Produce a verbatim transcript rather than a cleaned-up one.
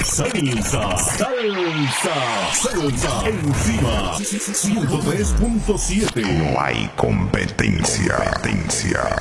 Salsa, salsa, salsa, encima ciento tres punto siete. No hay competencia. competencia.